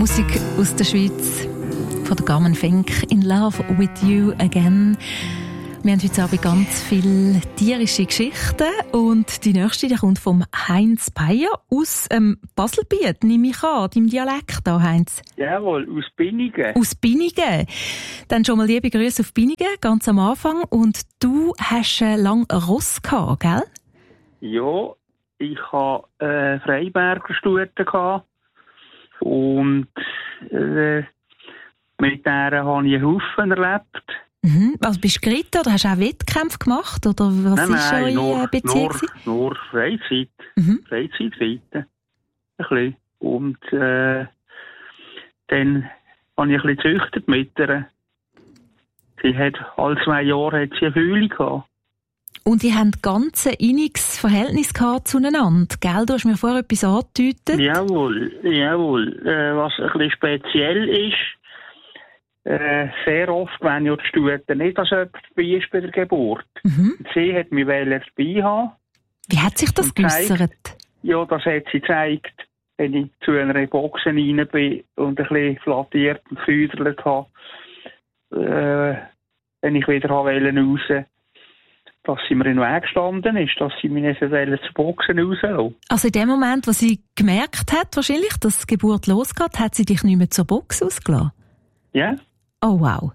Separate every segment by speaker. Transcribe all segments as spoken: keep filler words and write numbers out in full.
Speaker 1: Musik aus der Schweiz von der Carmen Fink. In Love with You again. Wir haben heute Abend ganz viele tierische Geschichten und die nächste die kommt vom Heinz Peyer aus ähm, Baselbiet, nehme ich an, deinem Dialekt da, Heinz.
Speaker 2: Jawohl, aus Binnigen.
Speaker 1: Aus Binnigen. Dann schon mal liebe Grüße auf Binnigen, ganz am Anfang. Und du hast äh, lange Ross gehabt, gell?
Speaker 2: Ja, ich hatte äh, Freiberger Stute gehabt und äh, mit der habe ich einen Haufen erlebt.
Speaker 1: Mhm. Also bist du geritten oder hast du auch Wettkämpfe gemacht? Oder was
Speaker 2: nein,
Speaker 1: ist
Speaker 2: nein,
Speaker 1: eure
Speaker 2: nur,
Speaker 1: Beziehung?
Speaker 2: Nur, nur Freizeit.
Speaker 1: Mhm.
Speaker 2: Freizeitreiten. Ein bisschen. Und äh, dann habe ich ein bisschen gezüchtet mit ihr. Sie hat, alle zwei Jahre hat sie eine Fühle gehabt.
Speaker 1: Und die haben ganz ein inniges Verhältnis gehabt zueinander, gell? Du hast mir vorher etwas angedeutet.
Speaker 2: Jawohl, jawohl. Äh, was ein bisschen speziell ist, Äh, sehr oft, wenn ja die Stute nicht als jemand dabei ist bei der Geburt.
Speaker 1: Mhm.
Speaker 2: Sie hat mich dabei haben.
Speaker 1: Wie hat sich das geäussert?
Speaker 2: Ja, das hat sie gezeigt, wenn ich zu einer Box rein bin und ein bisschen flattiert und gefüdert habe. Äh, wenn ich wieder raus wollte, dass sie mir in den Weg gestanden ist, dass sie mich nicht zur Boxen rauslassen.
Speaker 1: Also in dem Moment, wo sie gemerkt hat, wahrscheinlich, dass die Geburt losgeht, hat sie dich nicht mehr zur Box ausgelassen?
Speaker 2: Ja.
Speaker 1: Oh, wow.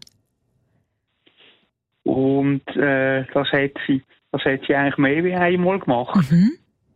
Speaker 2: Und äh, das, hat sie, das hat sie eigentlich mehr wie einmal gemacht.
Speaker 1: Mhm.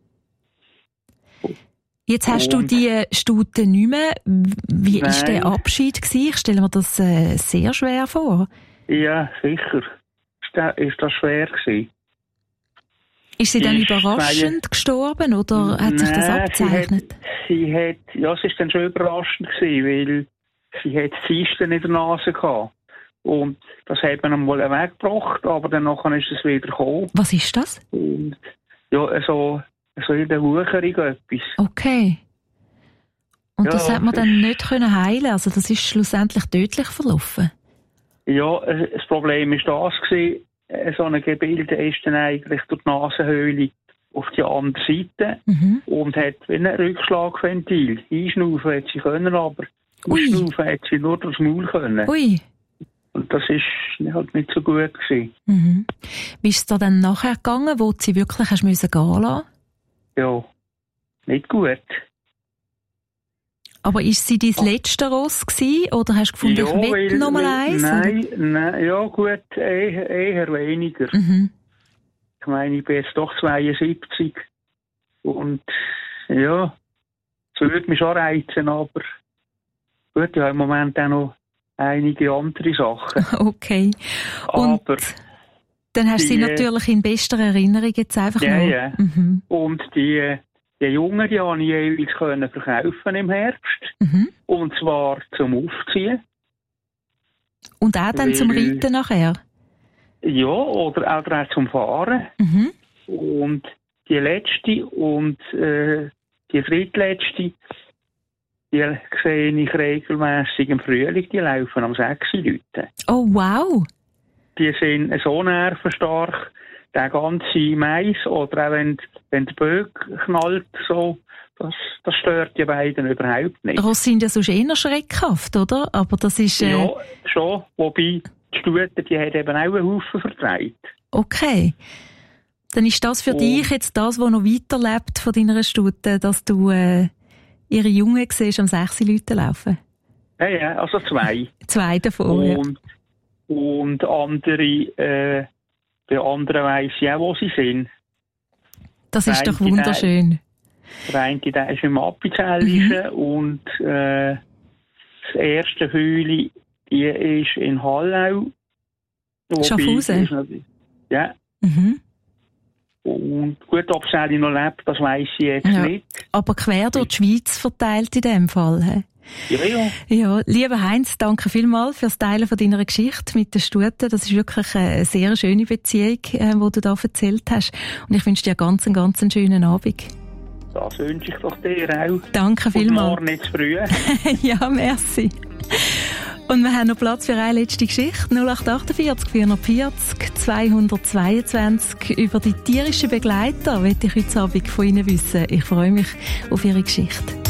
Speaker 1: Jetzt hast
Speaker 2: und,
Speaker 1: du die Stute nicht mehr. Wie war der Abschied gewesen? Ich stelle mir das äh, sehr schwer vor.
Speaker 2: Ja, sicher. Ist das, ist das schwer gewesen.
Speaker 1: Ist sie
Speaker 2: die
Speaker 1: dann
Speaker 2: ist
Speaker 1: überraschend zwei... gestorben oder hat sich das abgezeichnet?
Speaker 2: Sie hat, sie hat, ja, es war dann schon überraschend gewesen, weil sie hat Zysten in der Nase gehabt. Und das hat man einmal weggebracht, aber dann ist es wieder gekommen.
Speaker 1: Was ist das?
Speaker 2: Und ja, so, so in der Wucherung etwas.
Speaker 1: Okay. Und
Speaker 2: ja,
Speaker 1: das hat man dann nicht können heilen? Also das ist schlussendlich tödlich verlaufen?
Speaker 2: Ja, das Problem war das gewesen, so ein Gebilde ist dann eigentlich durch die Nasenhöhle auf die andere Seite mhm. und hat wie ein Rückschlagventil. Einschnaufen hat sie können, aber ausschnaufen hat sie nur durchs Maul können.
Speaker 1: Ui.
Speaker 2: Und das war halt nicht so gut gewesen.
Speaker 1: Mhm. Wie ist es da dann nachher gegangen, wo du sie wirklich hast müssen gehen lassen?
Speaker 2: Ja, nicht gut.
Speaker 1: Aber ist sie dein letzte Ross gewesen, oder hast du gefunden,
Speaker 2: ja,
Speaker 1: ich will noch mal eins?
Speaker 2: Nein, nein, ja gut, eher, eher weniger.
Speaker 1: Mhm.
Speaker 2: Ich meine, ich bin jetzt doch zweiundsiebzig und ja, es würde mich schon reizen, aber gut, ja, im Moment auch noch einige andere Sachen.
Speaker 1: Okay. Und
Speaker 2: aber
Speaker 1: dann hast du sie
Speaker 2: die,
Speaker 1: natürlich in bester Erinnerung jetzt einfach
Speaker 2: ja,
Speaker 1: noch.
Speaker 2: Ja,
Speaker 1: mhm.
Speaker 2: Und die, die Jungen, die konnte ich jeweils können verkaufen im Herbst.
Speaker 1: Mhm.
Speaker 2: Und zwar zum Aufziehen.
Speaker 1: Und auch dann Weil, zum Reiten nachher?
Speaker 2: Ja, oder auch zum Fahren.
Speaker 1: Mhm.
Speaker 2: Und die letzte und äh, die drittletzte, die sehe ich regelmässig im Frühling, die laufen am sechs Leute.
Speaker 1: Oh, wow!
Speaker 2: Die sind so nervenstark, der ganze Mais, oder auch wenn, wenn der Böck knallt, so, das, das stört die beiden überhaupt nicht.
Speaker 1: Ross sind ja sonst eher schreckhaft, oder? Aber das ist... Äh...
Speaker 2: Ja, schon, wobei die Stute, die hat eben auch einen Haufen vertreibt.
Speaker 1: Okay. Dann ist das für Und, dich jetzt das, was noch weiterlebt von deiner Stute, dass du... Äh ihre Jungen siehst am sechs Leute laufen?
Speaker 2: Ja, ja, also zwei.
Speaker 1: Zwei davon,
Speaker 2: und, ja. Und andere, äh, bei anderen weiss ich auch, wo sie sind.
Speaker 1: Das ist doch wunderschön.
Speaker 2: Der eine, der ist im Appenzellische mhm. und äh, das erste Höhle, die ist in Hallau.
Speaker 1: Schaffhausen?
Speaker 2: Ja.
Speaker 1: Mhm.
Speaker 2: Und gut, ob sie noch lebt, das weiss ich jetzt ja, nicht.
Speaker 1: Aber quer durch die Schweiz verteilt in dem Fall. He?
Speaker 2: Ja, ja.
Speaker 1: Ja, lieber Heinz, danke vielmals fürs Teilen von deiner Geschichte mit der Stute. Das ist wirklich eine sehr schöne Beziehung, die du da erzählt hast. Und ich wünsche dir ganz, einen ganz schönen Abend.
Speaker 2: Das wünsche ich doch dir auch.
Speaker 1: Danke vielmals.
Speaker 2: Und morgen nicht zu früh.
Speaker 1: Ja, merci. Und wir haben noch Platz für eine letzte Geschichte. null acht achtundvierzig vierhundertvierzig zweihundertzweiundzwanzig. Über die tierischen Begleiter möchte ich heute Abend von Ihnen wissen. Ich freue mich auf Ihre Geschichte.